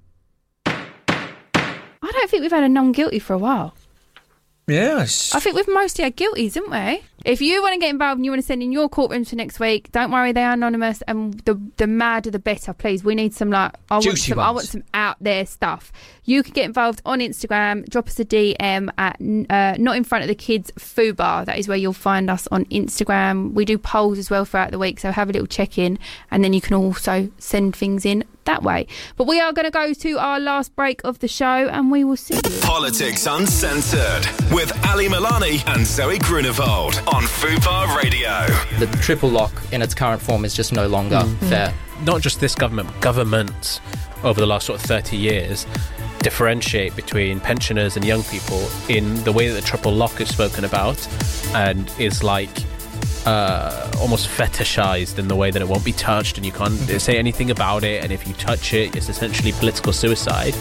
I don't think we've had a non-guilty for a while. Yes. I think we've mostly had guilties, haven't we? If you want to get involved and you want to send in your courtrooms for next week, don't worry, they are anonymous, and the madder the better, please. We need some I want some out there stuff. You can get involved on Instagram. Drop us a DM at Not In Front of the Kids Fubar. That is where you'll find us on Instagram. We do polls as well throughout the week, so have a little check-in, and then you can also send things in that way. But we are going to go to our last break of the show, and we will see you. Politics Uncensored with Ali Milani and Zoe Grunewald on Fubar Radio. The triple lock in its current form is just no longer fair. Not just this government, governments over the last sort of 30 years differentiate between pensioners and young people in the way that the triple lock is spoken about, and is like almost fetishized in the way that it won't be touched and you can't say anything about it, and if you touch it, it's essentially political suicide.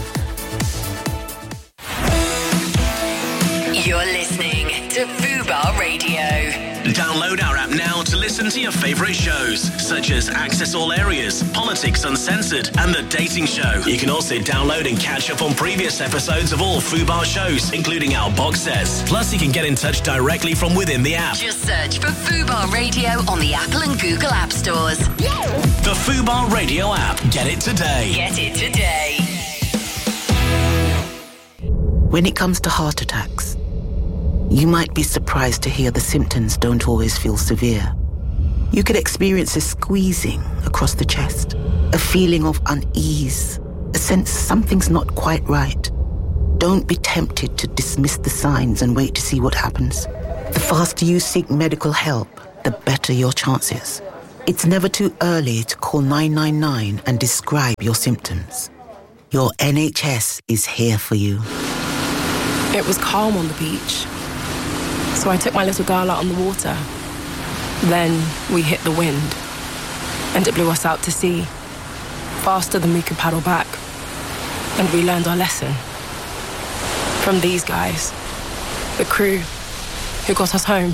You're listening to Fubar Radio. Download our app now to listen to your favourite shows, such as Access All Areas, Politics Uncensored, and The Dating Show. You can also download and catch up on previous episodes of all Fubar shows, including our box sets. Plus, you can get in touch directly from within the app. Just search for Fubar Radio on the Apple and Google App Stores. The Fubar Radio app. Get it today. Get it today. When it comes to heart attacks, you might be surprised to hear the symptoms don't always feel severe. You could experience a squeezing across the chest, a feeling of unease, a sense something's not quite right. Don't be tempted to dismiss the signs and wait to see what happens. The faster you seek medical help, the better your chances. It's never too early to call 999 and describe your symptoms. Your NHS is here for you. It was calm on the beach, so I took my little girl out on the water. Then we hit the wind, and it blew us out to sea, faster than we could paddle back. And we learned our lesson. From these guys, the crew who got us home.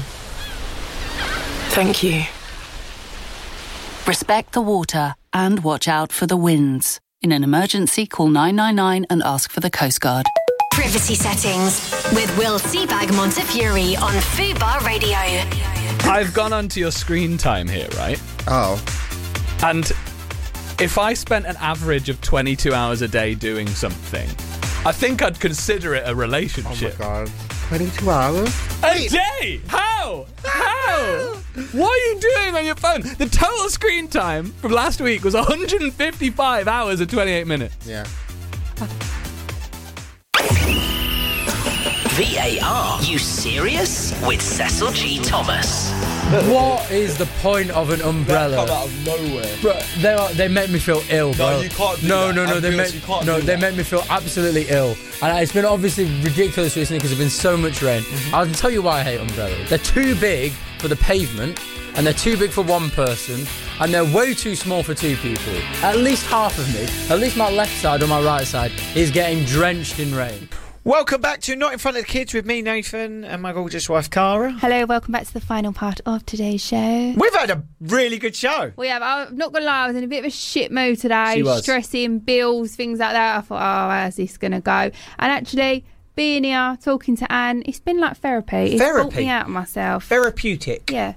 Thank you. Respect the water and watch out for the winds. In an emergency, call 999 and ask for the Coast Guard. Privacy settings with Will Seabag Montefiore on Fubar Radio. I've gone onto your screen time here, right? Oh. And if I spent an average of 22 hours a day doing something, I think I'd consider it a relationship. Oh my God. 22 hours? A day? How? What are you doing on your phone? The total screen time from last week was 155 hours and 28 minutes. Yeah. VAR, you serious? With Cecil G. Thomas. What is the point of an umbrella? That come out of nowhere. Bro, they make me feel ill, bro. No, you can't do that. They make me feel absolutely ill. And it's been obviously ridiculous recently because there's been so much rain. Mm-hmm. I'll tell you why I hate umbrellas. They're too big for the pavement, and they're too big for one person, and they're way too small for two people. At least half of me, at least my left side or my right side, is getting drenched in rain. Welcome back to Not in Front of the Kids with me, Nathan, and my gorgeous wife, Cara. Hello, welcome back to the final part of today's show. We've had a really good show. We have. I'm not going to lie, I was in a bit of a shit mood today. She was. Stressing, bills, things like that. I thought, how's this going to go? And actually, being here, talking to Anne, it's been like therapy. It's brought me out of myself. Therapeutic. Yeah.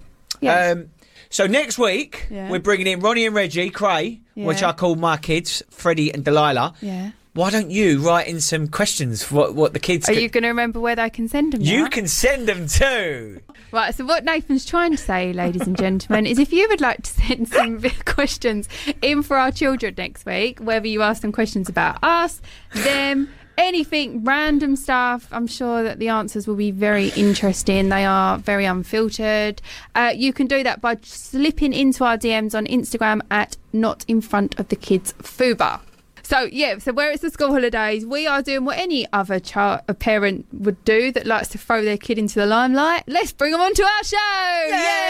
So next week, we're bringing in Ronnie and Reggie Cray, which I call my kids, Freddie and Delilah. Yeah. Why don't you write in some questions for what the kids... Are you going to remember where they can send them now? You can send them too. Right, so what Nathan's trying to say, ladies and gentlemen, is if you would like to send some questions in for our children next week, whether you ask them questions about us, them, anything, random stuff, I'm sure that the answers will be very interesting. They are very unfiltered. You can do that by slipping into our DMs on Instagram at Not In Front of the Kids Fubar. So, where it's the school holidays, we are doing what any other parent would do that likes to throw their kid into the limelight. Let's bring them onto our show!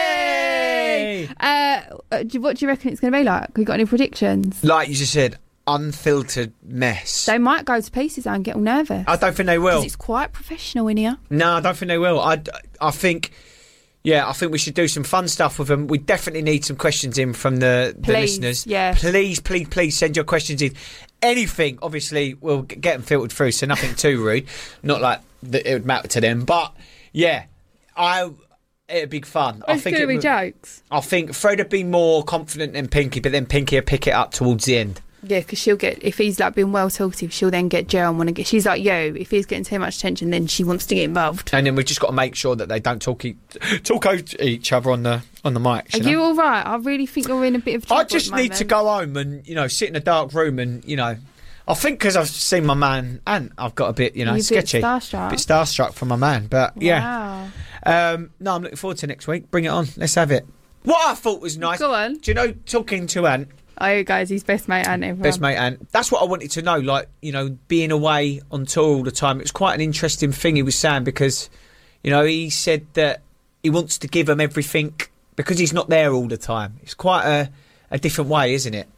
Yay! What do you reckon it's going to be like? We got any predictions? Like you just said, unfiltered mess. They might go to pieces and get all nervous. I don't think they will. Because it's quite professional in here. No, I don't think they will. I think... Yeah, I think we should do some fun stuff with them. We definitely need some questions in from the listeners. Yeah. Please send your questions in. Anything, obviously, we'll get them filtered through, so nothing too rude. Not like that it would matter to them. But, yeah, it'd be fun. I think it'd be jokes. I think Fred would be more confident than Pinky, but then Pinky would pick it up towards the end. Yeah, because she'll get, if he's like being well talkative, she'll then get Joe and want to get, she's like, if he's getting too much attention, then she wants to get involved. And then we've just got to make sure that they don't talk over each other on the mic. Are you all right? I really think you're in a bit of trouble. I just need to go home and, sit in a dark room and, I think because I've seen my man and I've got a bit, sketchy. A bit starstruck from my man, but wow. No, I'm looking forward to next week. Bring it on. Let's have it. What I thought was nice. Go on. Do you know, talking to Ant? Oh, guys, he's best mate Ant, everyone. Best mate Ant. That's what I wanted to know, like, being away on tour all the time. It was quite an interesting thing he was saying because, he said that he wants to give them everything because he's not there all the time. It's quite a different way, isn't it?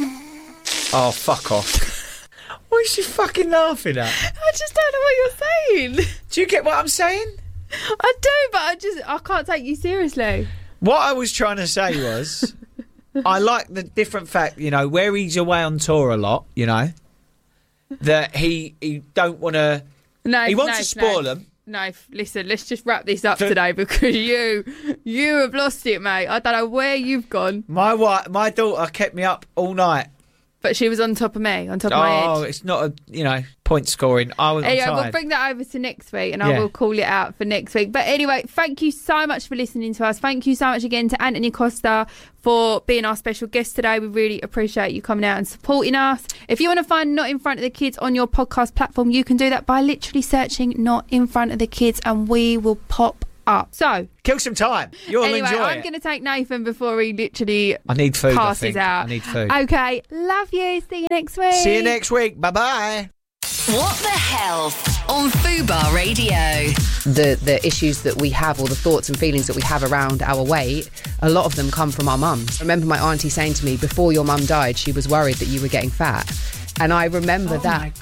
Oh, fuck off. What is she fucking laughing at? I just don't know what you're saying. Do you get what I'm saying? I do, but I can't take you seriously. What I was trying to say was, I like the different fact, where he's away on tour a lot, that he don't want to. No, he wants to spoil them. No, listen, let's just wrap this up today because you have lost it, mate. I don't know where you've gone. My daughter kept me up all night. But she was on top of me, on top of my head. Oh, it's not point scoring. I was anyway, tired. we'll bring that over to next week and I will call it out for next week. But anyway, thank you so much for listening to us. Thank you so much again to Anthony Costa for being our special guest today. We really appreciate you coming out and supporting us. If you want to find Not In Front of the Kids on your podcast platform, you can do that by literally searching Not In Front of the Kids and we will pop up. So kill some time. You'll enjoy it. I'm going to take Nathan before he literally I need food, passes out. I need food. Okay, love you. See you next week. See you next week. Bye-bye. What the Health on Fubar Radio. The issues that we have, or the thoughts and feelings that we have around our weight, a lot of them come from our mums. I remember my auntie saying to me, before your mum died, she was worried that you were getting fat. And I remember that,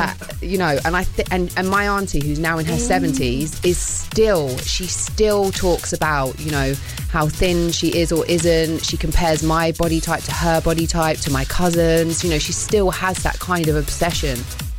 and my auntie, who's now in her 70s, she still talks about, how thin she is or isn't. She compares my body type to her body type, to my cousins. She still has that kind of obsession.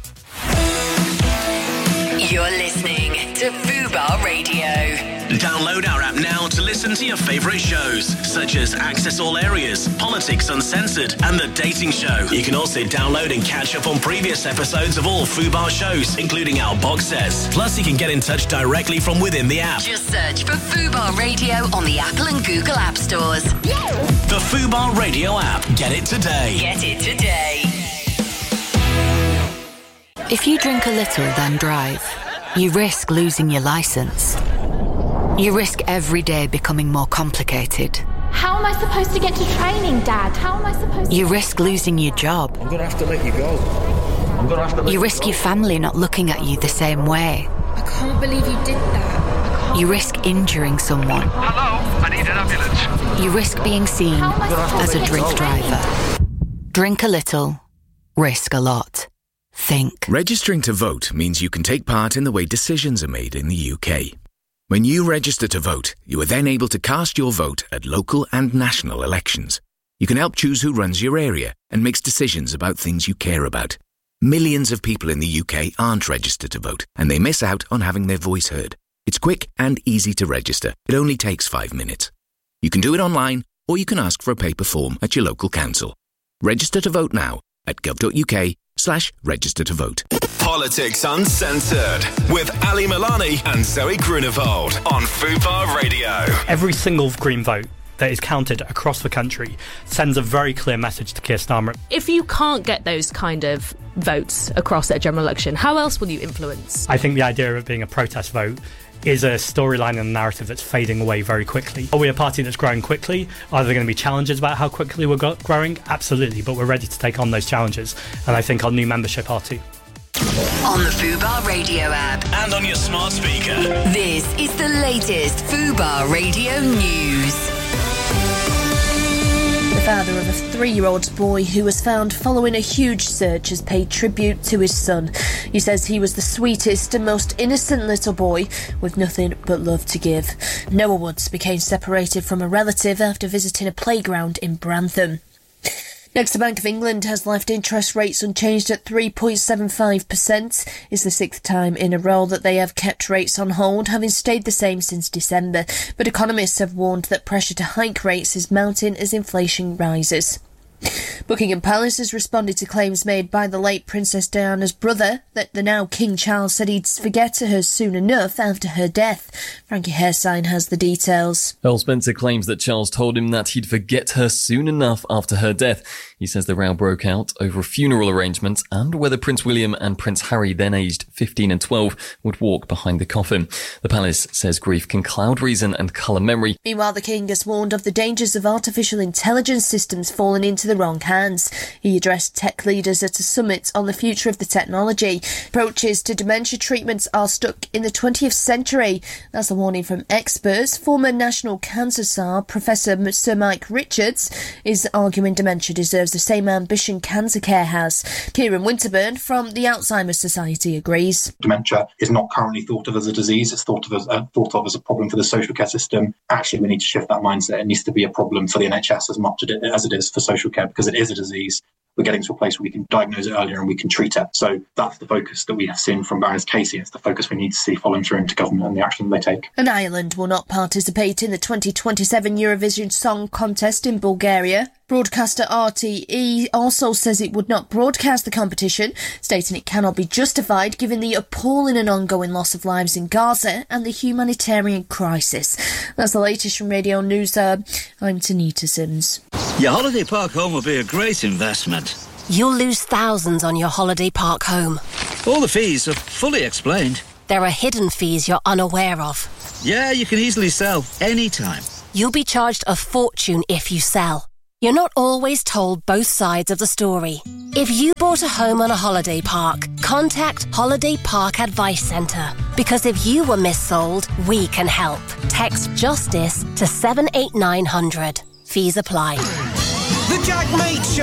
You're listening to Fubar Radio. Download our app now to listen to your favourite shows, such as Access All Areas, Politics Uncensored, and The Dating Show. You can also download and catch up on previous episodes of all Fubar shows, including our box sets. Plus, you can get in touch directly from within the app. Just search for Fubar Radio on the Apple and Google App Stores. The Fubar Radio app. Get it today. Get it today. If you drink a little, then drive, you risk losing your licence. You risk every day becoming more complicated. How am I supposed to get to training, Dad? How am I supposed to... You risk losing your job. I'm going to have to let you go. You risk your family not looking at you the same way. I can't believe you did that. You risk injuring someone. Hello, I need an ambulance. You risk being seen as a drink driver. Drink a little, risk a lot. Think. Registering to vote means you can take part in the way decisions are made in the UK. When you register to vote, you are then able to cast your vote at local and national elections. You can help choose who runs your area and makes decisions about things you care about. Millions of people in the UK aren't registered to vote, and they miss out on having their voice heard. It's quick and easy to register. It only takes 5 minutes. You can do it online, or you can ask for a paper form at your local council. Register to vote now at gov.uk/register to vote. Politics Uncensored with Ali Milani and Zoe Grunewald on Fubar Radio. Every single Green vote that is counted across the country sends a very clear message to Keir Starmer. If you can't get those kind of votes across at a general election, how else will you influence? I think the idea of it being a protest vote is a storyline and a narrative that's fading away very quickly. Are we a party that's growing quickly? Are there going to be challenges about how quickly we're growing? Absolutely, but we're ready to take on those challenges, and I think our new membership are too. On the Fubar Radio app. And on your smart speaker. This is the latest Fubar Radio news. The father of a 3-year-old boy who was found following a huge search has paid tribute to his son. He says he was the sweetest and most innocent little boy with nothing but love to give. Noah Woods became separated from a relative after visiting a playground in Brantham. Next, the Bank of England has left interest rates unchanged at 3.75%. It's the 6th time in a row that they have kept rates on hold, having stayed the same since December. But economists have warned that pressure to hike rates is mounting as inflation rises. Buckingham Palace has responded to claims made by the late Princess Diana's brother that the now King Charles said he'd forget her soon enough after her death. Frankie Hairsign has the details. Earl Spencer claims that Charles told him that he'd forget her soon enough after her death. He says the row broke out over funeral arrangements and whether Prince William and Prince Harry, then aged 15 and 12, would walk behind the coffin. The palace says grief can cloud reason and colour memory. Meanwhile, the King has warned of the dangers of artificial intelligence systems falling into into the wrong hands. He addressed tech leaders at a summit on the future of the technology. Approaches to dementia treatments are stuck in the 20th century. That's a warning from experts. Former National Cancer Tsar, Professor Sir Mike Richards, is arguing dementia deserves the same ambition cancer care has. Kieran Winterburn from the Alzheimer's Society agrees. Dementia is not currently thought of as a disease. It's thought of as a problem for the social care system. Actually, we need to shift that mindset. It needs to be a problem for the NHS as much as it is for social care, because it is a disease. We're getting to a place where we can diagnose it earlier and we can treat it. So that's the focus that we have seen from Baroness Casey. It's the focus we need to see following through into government and the action they take. And Ireland will not participate in the 2027 Eurovision Song Contest in Bulgaria. Broadcaster RTE also says it would not broadcast the competition, stating it cannot be justified given the appalling and ongoing loss of lives in Gaza and the humanitarian crisis. That's the latest from Radio News. I'm Tanita Sims. Your holiday park home will be a great investment. You'll lose thousands on your holiday park home. All the fees are fully explained. There are hidden fees you're unaware of. Yeah, you can easily sell anytime. You'll be charged a fortune if you sell. You're not always told both sides of the story. If you bought a home on a holiday park, contact Holiday Park Advice Centre. Because if you were missold, we can help. Text JUSTICE to 78900. Fees apply. The Jack Mate Show.